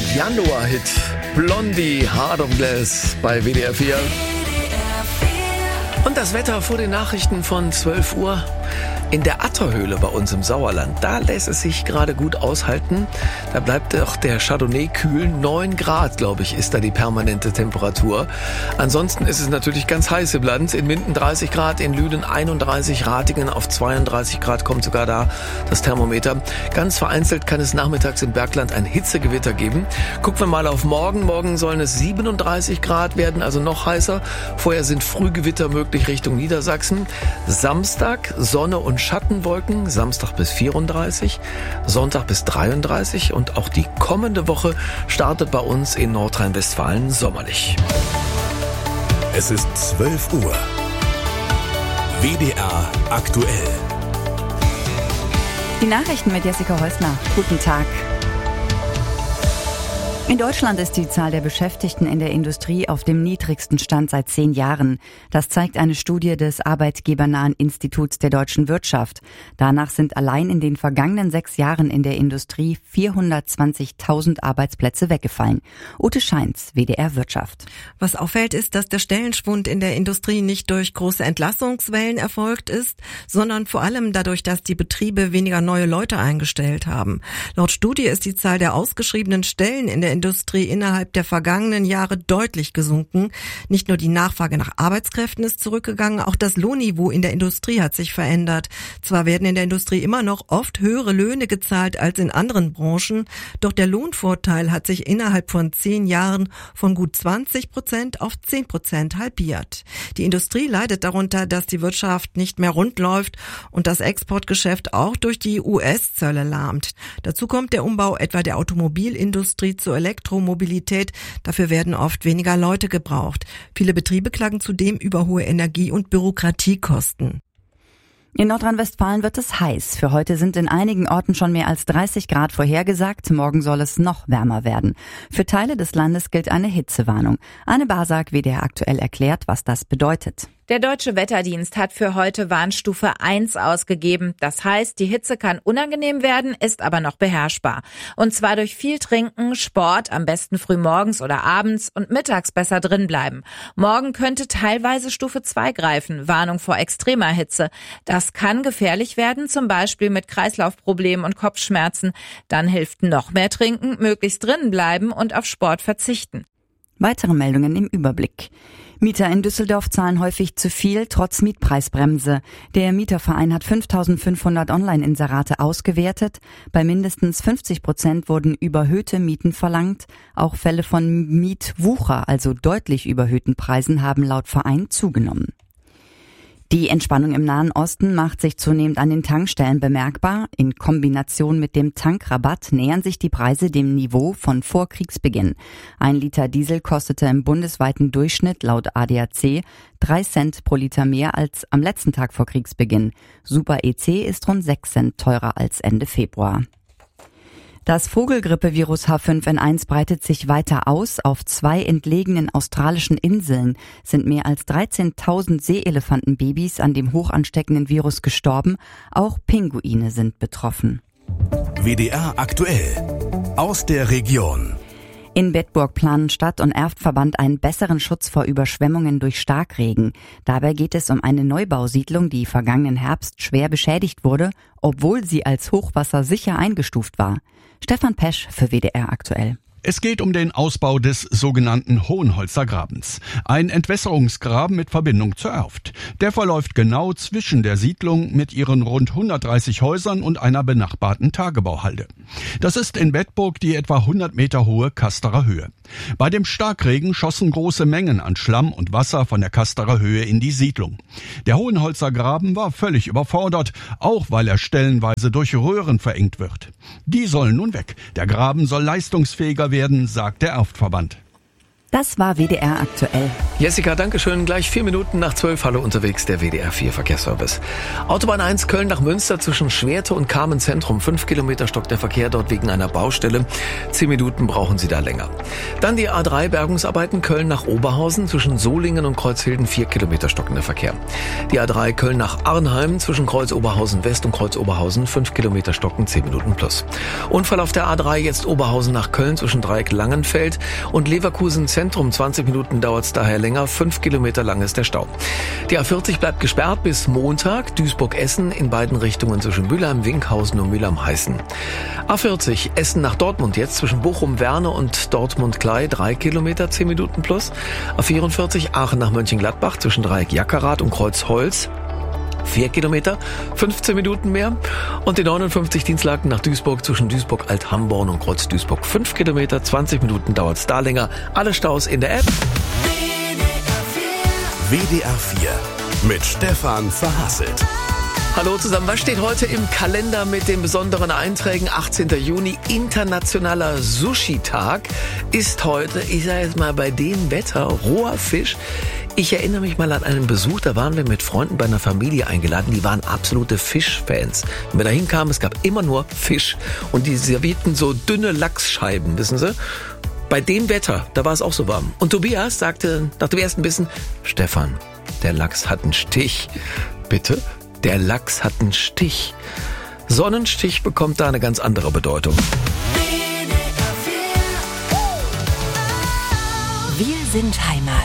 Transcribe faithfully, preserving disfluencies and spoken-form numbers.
Januar-Hit. Blondie, Heart of Glass bei W D R vier. Und das Wetter vor den Nachrichten von zwölf Uhr. In der Atterhöhle bei uns im Sauerland, da lässt es sich gerade gut aushalten. Da bleibt auch der Chardonnay kühl. neun Grad, glaube ich, ist da die permanente Temperatur. Ansonsten ist es natürlich ganz heiß im Land. In Minden dreißig Grad, in Lünen einunddreißig, Ratingen auf zweiunddreißig Grad kommt sogar da das Thermometer. Ganz vereinzelt kann es nachmittags im Bergland ein Hitzegewitter geben. Gucken wir mal auf morgen. Morgen sollen es siebenunddreißig Grad werden, also noch heißer. Vorher sind Frühgewitter möglich Richtung Niedersachsen. Samstag Sonne und Schattenwolken, Samstag bis vierunddreißig, Sonntag bis dreiunddreißig und auch die kommende Woche startet bei uns in Nordrhein-Westfalen sommerlich. Es ist zwölf Uhr. W D R aktuell. Die Nachrichten mit Jessica Häusner. Guten Tag. In Deutschland ist die Zahl der Beschäftigten in der Industrie auf dem niedrigsten Stand seit zehn Jahren. Das zeigt eine Studie des Arbeitgebernahen Instituts der deutschen Wirtschaft. Danach sind allein in den vergangenen sechs Jahren in der Industrie vierhundertzwanzigtausend Arbeitsplätze weggefallen. Ute Scheins, W D R Wirtschaft. Was auffällt, ist, dass der Stellenschwund in der Industrie nicht durch große Entlassungswellen erfolgt ist, sondern vor allem dadurch, dass die Betriebe weniger neue Leute eingestellt haben. Laut Studie ist die Zahl der ausgeschriebenen Stellen in der Industrie innerhalb der vergangenen Jahre deutlich gesunken. Nicht nur die Nachfrage nach Arbeitskräften ist zurückgegangen, auch das Lohnniveau in der Industrie hat sich verändert. Zwar werden in der Industrie immer noch oft höhere Löhne gezahlt als in anderen Branchen, doch der Lohnvorteil hat sich innerhalb von zehn Jahren von gut zwanzig Prozent auf zehn Prozent halbiert. Die Industrie leidet darunter, dass die Wirtschaft nicht mehr rund läuft und das Exportgeschäft auch durch die U S-Zölle lahmt. Dazu kommt der Umbau etwa der Automobilindustrie zur Elektromobilität. Dafür werden oft weniger Leute gebraucht. Viele Betriebe klagen zudem über hohe Energie- und Bürokratiekosten. In Nordrhein-Westfalen wird es heiß. Für heute sind in einigen Orten schon mehr als dreißig Grad vorhergesagt. Morgen soll es noch wärmer werden. Für Teile des Landes gilt eine Hitzewarnung. Anne Basak, W D R aktuell, erklärt, was das bedeutet. Der Deutsche Wetterdienst hat für heute Warnstufe eins ausgegeben. Das heißt, die Hitze kann unangenehm werden, ist aber noch beherrschbar. Und zwar durch viel Trinken, Sport, am besten früh morgens oder abends und mittags besser drin bleiben. Morgen könnte teilweise Stufe zwei greifen, Warnung vor extremer Hitze. Das kann gefährlich werden, zum Beispiel mit Kreislaufproblemen und Kopfschmerzen. Dann hilft noch mehr Trinken, möglichst drinnen bleiben und auf Sport verzichten. Weitere Meldungen im Überblick. Mieter in Düsseldorf zahlen häufig zu viel, trotz Mietpreisbremse. Der Mieterverein hat fünftausendfünfhundert Online-Inserate ausgewertet. Bei mindestens fünfzig Prozent wurden überhöhte Mieten verlangt. Auch Fälle von Mietwucher, also deutlich überhöhten Preisen, haben laut Verein zugenommen. Die Entspannung im Nahen Osten macht sich zunehmend an den Tankstellen bemerkbar. In Kombination mit dem Tankrabatt nähern sich die Preise dem Niveau von vor Kriegsbeginn. Ein Liter Diesel kostete im bundesweiten Durchschnitt laut A D A C drei Cent pro Liter mehr als am letzten Tag vor Kriegsbeginn. Super E C ist rund sechs Cent teurer als Ende Februar. Das Vogelgrippevirus H fünf N eins breitet sich weiter aus. Auf zwei entlegenen australischen Inseln sind mehr als dreizehntausend Seeelefantenbabys an dem hochansteckenden Virus gestorben. Auch Pinguine sind betroffen. W D R aktuell. Aus der Region. In Bedburg planen Stadt- und Erftverband einen besseren Schutz vor Überschwemmungen durch Starkregen. Dabei geht es um eine Neubausiedlung, die vergangenen Herbst schwer beschädigt wurde, obwohl sie als hochwassersicher eingestuft war. Stefan Pesch für W D R aktuell. Es geht um den Ausbau des sogenannten Hohenholzer Grabens. Ein Entwässerungsgraben mit Verbindung zur Erft. Der verläuft genau zwischen der Siedlung mit ihren rund hundertdreißig Häusern und einer benachbarten Tagebauhalde. Das ist in Bedburg die etwa hundert Meter hohe Kasterer Höhe. Bei dem Starkregen schossen große Mengen an Schlamm und Wasser von der Kasterer Höhe in die Siedlung. Der Hohenholzer Graben war völlig überfordert, auch weil er stellenweise durch Röhren verengt wird. Die sollen nun weg. Der Graben soll leistungsfähiger werden, sagt der Erftverband. Das war W D R aktuell. Jessica, danke schön. Gleich vier Minuten nach zwölf. Hallo unterwegs, der W D R vier Verkehrsservice. Autobahn eins Köln nach Münster zwischen Schwerte und Kamen Zentrum. Fünf Kilometer stockt der Verkehr dort wegen einer Baustelle. Zehn Minuten brauchen Sie da länger. Dann die A drei Bergungsarbeiten Köln nach Oberhausen zwischen Solingen und Kreuzhilden. Vier Kilometer stockender Verkehr. Die A drei Köln nach Arnheim zwischen Kreuz Oberhausen West und Kreuz Oberhausen. Fünf Kilometer stocken, zehn Minuten plus. Unfall auf der A drei jetzt Oberhausen nach Köln zwischen Dreieck Langenfeld und Leverkusen Zentrum. zwanzig Minuten dauert es daher länger. Fünf Kilometer lang ist der Stau. Die A vierzig bleibt gesperrt bis Montag. Duisburg-Essen in beiden Richtungen zwischen Mülheim, Winkhausen und Mülheim-Heißen. A vierzig Essen nach Dortmund jetzt zwischen Bochum-Werne und Dortmund-Klei. Drei Kilometer, zehn Minuten plus. A vierundvierzig Aachen nach Mönchengladbach zwischen Dreieck Jackerath und Kreuzholz. Vier Kilometer, fünfzehn Minuten mehr. Und die neunundfünfzig Dienstlaken nach Duisburg zwischen Duisburg-Alt-Hamborn und Kreuz Duisburg. Fünf Kilometer, zwanzig Minuten dauert es da länger. Alle Staus in der App. W D R vier mit Stefan Verhasselt. Hallo zusammen, was steht heute im Kalender mit den besonderen Einträgen? achtzehnter Juni, internationaler Sushi-Tag, ist heute, ich sage jetzt mal bei dem Wetter, roher Fisch. Ich erinnere mich mal an einen Besuch, da waren wir mit Freunden bei einer Familie eingeladen, die waren absolute Fischfans. Wenn wir da hinkamen, es gab immer nur Fisch und die servierten so dünne Lachsscheiben, wissen Sie? Bei dem Wetter, da war es auch so warm. Und Tobias sagte nach dem ersten Bissen, Stefan, der Lachs hat einen Stich. Bitte? Der Lachs hat einen Stich. Sonnenstich bekommt da eine ganz andere Bedeutung. Wir sind Heimat.